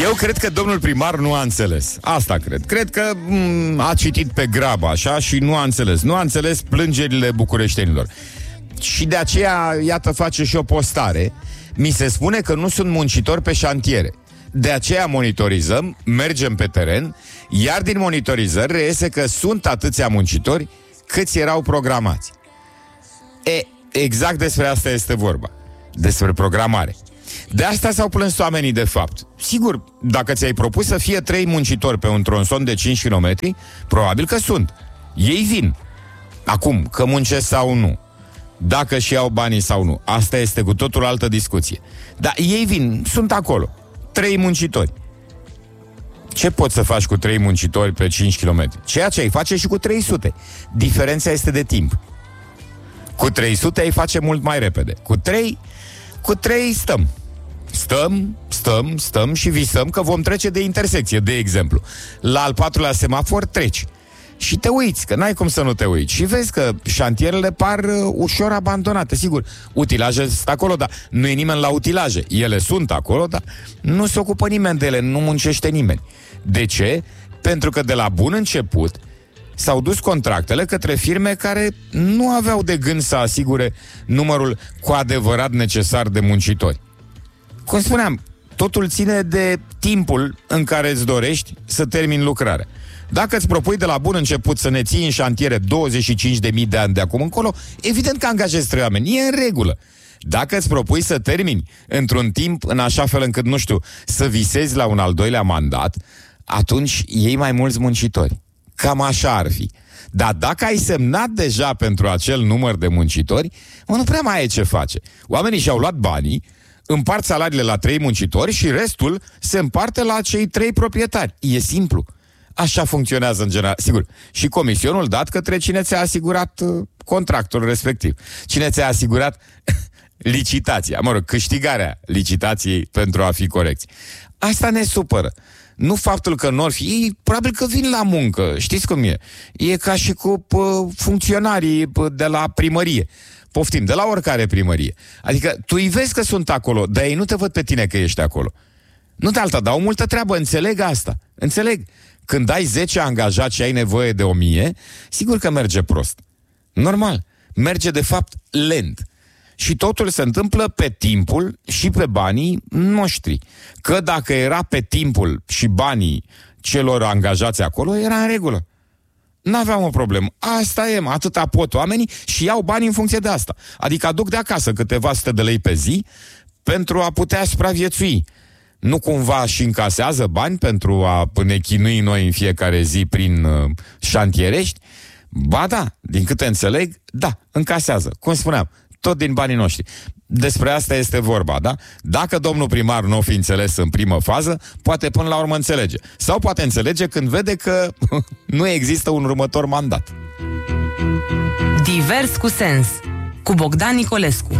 Eu cred că domnul primar nu a înțeles. Asta cred. Cred că a citit pe grabă așa și nu a înțeles. Nu a înțeles plângerile bucureștenilor. Și de aceea, iată, face și o postare. Mi se spune că nu sunt muncitori pe șantiere. De aceea monitorizăm, mergem pe teren, iar din monitorizări reiese că sunt atâția muncitori câți erau programați. Exact despre asta este vorba. Despre programare. De asta s-au plâns oamenii, de fapt. Sigur, dacă ți-ai propus să fie 3 muncitori pe un tronson de 5 km, probabil că sunt. Ei vin. Acum, că muncesc sau nu, dacă și iau banii sau nu, asta este cu totul altă discuție. Dar ei vin, sunt acolo. 3 muncitori. Ce poți să faci cu 3 muncitori pe 5 km? Ceea ce ai face și cu 300. Diferența este de timp. Cu 300 ai face mult mai repede. Cu 3 stăm și visăm că vom trece de intersecție, de exemplu. La al 4-lea semafor treci. Și te uiți, că n-ai cum să nu te uiți. Și vezi că șantierele par ușor abandonate. Sigur, utilaje sunt acolo, dar nu e nimeni la utilaje. Ele sunt acolo, dar nu se ocupă nimeni de ele, nu muncește nimeni. De ce? Pentru că de la bun început s-au dus contractele către firme care nu aveau de gând să asigure numărul cu adevărat necesar de muncitori. Cum spuneam, totul ține de timpul în care îți dorești să termini lucrarea. Dacă îți propui de la bun început să ne ții în șantiere 25.000 de ani de acum încolo, evident că angajezi 3 oameni, e în regulă. Dacă îți propui să termini într-un timp în așa fel încât, nu știu, să visezi la un al 2-lea mandat, atunci iei mai mulți muncitori. Cam așa ar fi. Dar dacă ai semnat deja pentru acel număr de muncitori, nu prea mai ai ce face. Oamenii și-au luat banii, împart salariile la 3 muncitori și restul se împarte la cei 3 proprietari. E simplu. Așa funcționează în general. Sigur, și comisionul dat către cine ți-a asigurat contractul respectiv. Cine ți-a asigurat licitația, câștigarea licitației, pentru a fi corecți. Asta ne supără. Nu faptul că n-or fi, ei probabil că vin la muncă, știți cum e. E ca și cu funcționarii de la primărie. Poftim, de la oricare primărie. Adică tu îi vezi că sunt acolo, dar ei nu te văd pe tine că ești acolo. Nu de alta, dar au multă treabă, înțeleg asta. Înțeleg. Când ai 10 angajați și ai nevoie de 1000, sigur că merge prost. Normal. Merge, de fapt, lent. Și totul se întâmplă pe timpul și pe banii noștri. Că dacă era pe timpul și banii celor angajați acolo, era în regulă. N-aveam o problemă. Asta e, atâta pot oamenii și iau bani în funcție de asta. Adică aduc de acasă câteva sute de lei pe zi pentru a putea supraviețui. Nu cumva și încasează bani pentru a ne chinui noi în fiecare zi prin șantierești? Ba da, din câte înțeleg, da, încasează. Cum spuneam, tot din banii noștri. Despre asta este vorba, da? Dacă domnul primar nu o fi înțeles în primă fază, poate până la urmă înțelege. Sau poate înțelege când vede că nu există un următor mandat. Divers cu sens, cu Bogdan Nicolescu.